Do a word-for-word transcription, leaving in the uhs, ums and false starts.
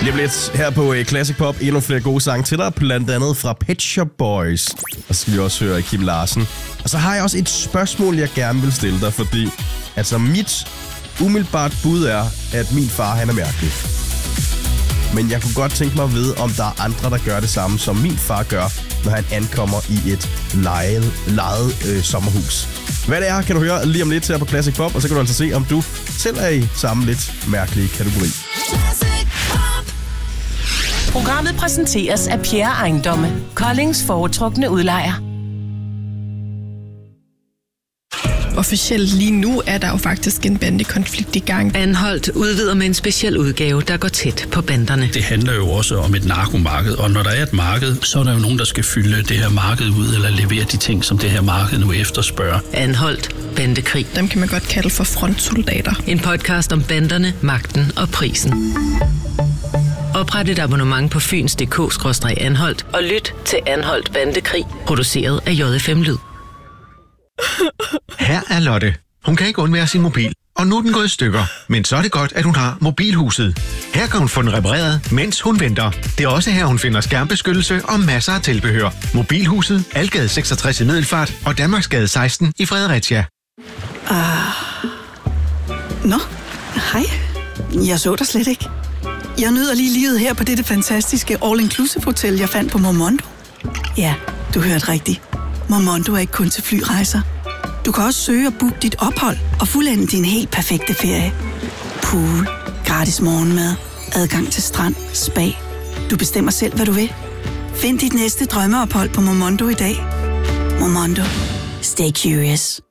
Lige lidt her på Classic Pop, endnu flere gode sange til dig, blandt andet fra Pet Shop Boys. Og så skal vi også høre Kim Larsen. Og så har jeg også et spørgsmål, jeg gerne vil stille dig, fordi altså mit umiddelbart bud er, at min far, han er mærkelig. Men jeg kunne godt tænke mig at vide, om der er andre, der gør det samme, som min far gør, når han ankommer i et lejet, lejet øh, sommerhus. Hvad det er, kan du høre lige om lidt her på Classic Pop, og så kan du altså se, om du selv er i samme lidt mærkelige kategori. Programmet præsenteres af Pierre Ejendomme, Koldings foretrukne udlejer. Officielt lige nu er der jo faktisk en bandekonflikt i gang. Anholdt udvider med en speciel udgave, der går tæt på banderne. Det handler jo også om et narkomarked, og når der er et marked, så er der jo nogen, der skal fylde det her marked ud, eller levere de ting, som det her marked nu efterspørger. Anholdt bandekrig. Dem kan man godt kalde for frontsoldater. En podcast om banderne, magten og prisen. Opret et abonnement på fyns punktum d k skråstreg anholdt og lyt til Anholdt Bandekrig, produceret af J F M Lyd. Her er Lotte. Hun kan ikke undvære sin mobil, og nu er den gået i stykker. Men så er det godt, at hun har Mobilhuset. Her kan hun få den repareret, mens hun venter. Det er også her, hun finder skærmbeskyttelse og masser af tilbehør. Mobilhuset, Algade seksogtres i Middelfart og Danmarksgade seksten i Fredericia. Ah. Nå, hej. Jeg så dig slet ikke. Jeg nyder lige livet her på dette fantastiske all-inclusive hotel, jeg fandt på Momondo. Ja, du hørte rigtigt. Momondo er ikke kun til flyrejser. Du kan også søge og booke dit ophold og fuldende din helt perfekte ferie. Pool, gratis morgenmad, adgang til strand, spa. Du bestemmer selv, hvad du vil. Find dit næste drømmeophold på Momondo i dag. Momondo. Stay curious.